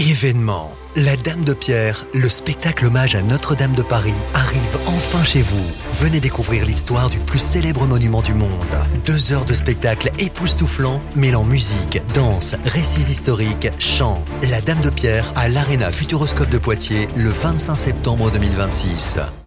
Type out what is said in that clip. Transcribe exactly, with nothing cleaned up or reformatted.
Événement. La Dame de Pierre, le spectacle hommage à Notre-Dame de Paris, arrive enfin chez vous. Venez découvrir l'histoire du plus célèbre monument du monde. Deux heures de spectacle époustouflant, mêlant musique, danse, récits historiques, chants. La Dame de Pierre à l'Arena Futuroscope de Poitiers le vingt-cinq septembre deux mille vingt-six.